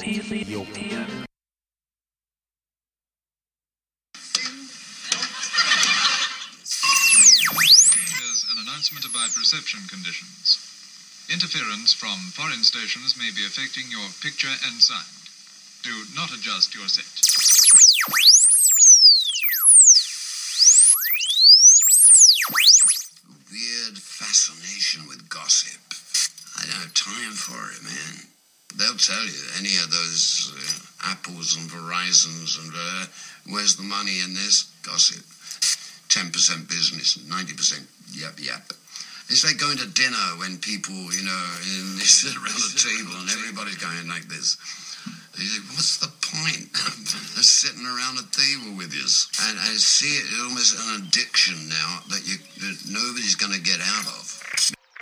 Ethiopia. Here's an announcement about reception conditions. Interference from foreign stations may be affecting your picture and sound. Do not adjust your set. Weird fascination with gossip. I don't have time for it, man. They'll tell you, any of those Apples and Verizons and where's the money in this? Gossip. 10% business, 90% yep. It's like going to dinner when people, they sit around a table and everybody's going like this. You say, what's the point of sitting around a table with you? And I see it almost an addiction now that nobody's going to get out of.